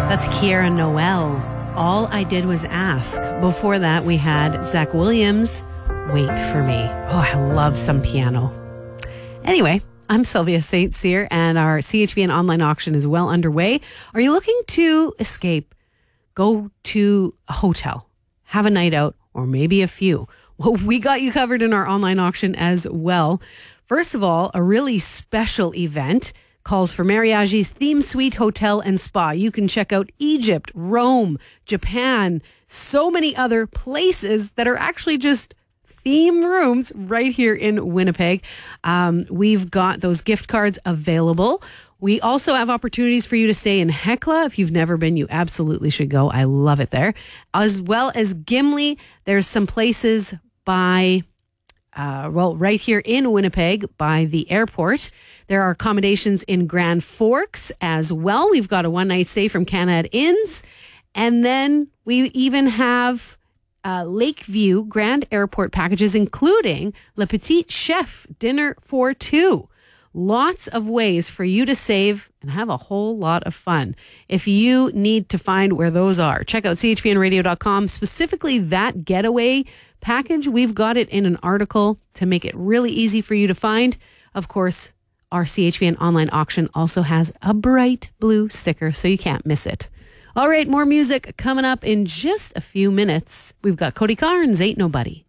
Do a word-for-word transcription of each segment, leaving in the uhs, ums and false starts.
That's Kiera Noel. All I Did Was Ask. Before that, we had Zach Williams, Wait for Me. Oh, I love some piano. Anyway, I'm Sylvia Saint Cyr, and our C H V N online auction is well underway. Are you looking to escape? Go to a hotel, have a night out, or maybe a few. Well, we got you covered in our online auction as well. First of all, a really special event calls for Mariage's Theme Suite Hotel and Spa. You can check out Egypt, Rome, Japan, so many other places that are actually just theme rooms right here in Winnipeg. Um, we've got those gift cards available. We also have opportunities for you to stay in Hecla. If you've never been, you absolutely should go. I love it there. As well as Gimli, there's some places by... Uh, well, right here in Winnipeg by the airport. There are accommodations in Grand Forks as well. We've got a one-night stay from Canada Inns. And then we even have uh, Lakeview Grand Airport packages, including Le Petit Chef dinner for two. Lots of ways for you to save and have a whole lot of fun. If you need to find where those are, check out C H V N radio dot com. Specifically, that getaway package, we've got it in an article to make it really easy for you to find. Of course, our C H V N online auction also has a bright blue sticker, so you can't miss it. All right, more music coming up in just a few minutes. We've got Cody Carnes, Ain't Nobody.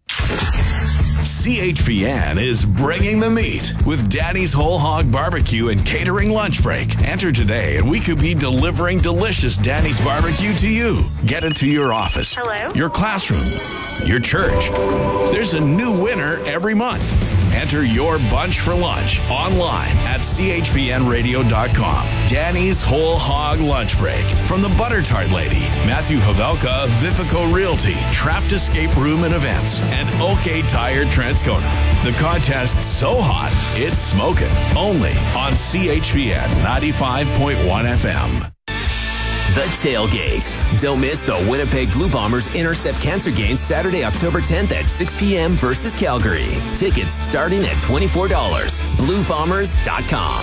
C H V N is bringing the meat with Danny's Whole Hog Barbecue and Catering Lunch Break. Enter today and we could be delivering delicious Danny's Barbecue to you. Get it to your office, Hello? your classroom, your church. There's a new winner every month. Enter your bunch for lunch online at C H V N radio dot com. Danny's Whole Hog Lunch Break from the Butter Tart Lady, Matthew Havelka, Vifico Realty, Trapped Escape Room and Events, and OK Tire Transcona. The contest's so hot, it's smoking. Only on C H V N ninety-five point one F M. The Tailgate. Don't miss the Winnipeg Blue Bombers Intercept Cancer Game Saturday, October tenth at six p.m. versus Calgary. Tickets starting at twenty-four dollars. blue bombers dot com.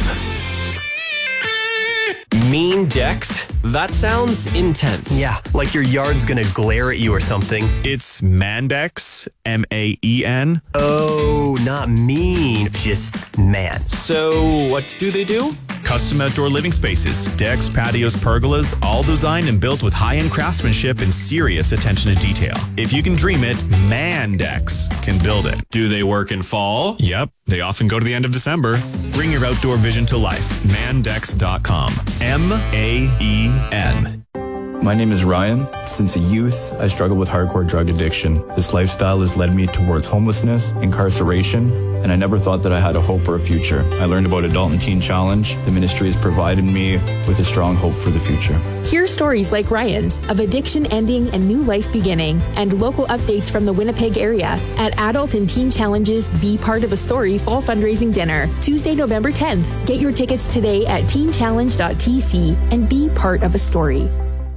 Mean decks? That sounds intense. Yeah, like your yard's gonna glare at you or something. It's Mandex, M A E N. Oh, not mean, just man. So, what do they do? Custom outdoor living spaces, decks, patios, pergolas, all designed and built with high-end craftsmanship and serious attention to detail. If you can dream it, Mandex can build it. Do they work in fall? Yep, they often go to the end of December. Bring your outdoor vision to life. Mandex dot com. M A E N. My name is Ryan. Since a youth, I struggled with hardcore drug addiction. This lifestyle has led me towards homelessness, incarceration, and I never thought that I had a hope or a future. I learned about Adult and Teen Challenge. The ministry has provided me with a strong hope for the future. Hear stories like Ryan's of addiction ending and new life beginning, and local updates from the Winnipeg area at Adult and Teen Challenge's Be Part of a Story Fall Fundraising Dinner, Tuesday, November tenth. Get your tickets today at teen challenge dot t c and be part of a story.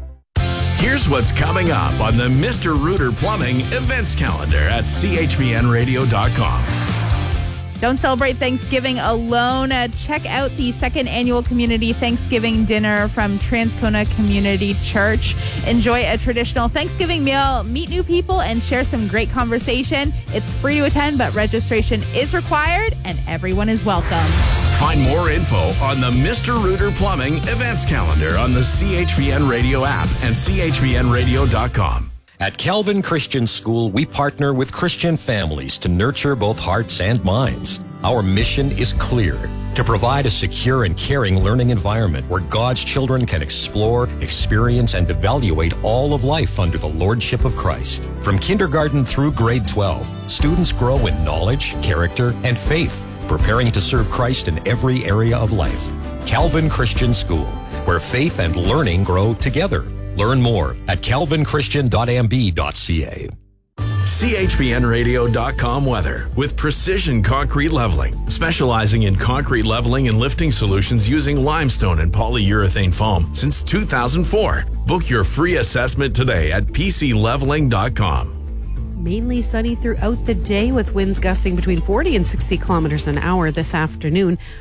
Here's what's coming up on the Mister Rooter Plumbing events calendar at C H V N radio dot com. Don't celebrate Thanksgiving alone. Uh, check out the second annual Community Thanksgiving Dinner from Transcona Community Church. Enjoy a traditional Thanksgiving meal, meet new people, and share some great conversation. It's free to attend, but registration is required, and everyone is welcome. Find more info on the Mister Rooter Plumbing events calendar on the C H V N Radio app and C H V N radio dot com. At Calvin Christian School, we partner with Christian families to nurture both hearts and minds. Our mission is clear: to provide a secure and caring learning environment where God's children can explore, experience, and evaluate all of life under the Lordship of Christ. From kindergarten through grade twelve, students grow in knowledge, character, and faith, preparing to serve Christ in every area of life. Calvin Christian School, where faith and learning grow together. Learn more at calvin christian dot m b dot c a. C H V N radio dot com weather with Precision Concrete Leveling, specializing in concrete leveling and lifting solutions using limestone and polyurethane foam since two thousand four. Book your free assessment today at p c leveling dot com. Mainly sunny throughout the day with winds gusting between forty and sixty kilometers an hour this afternoon.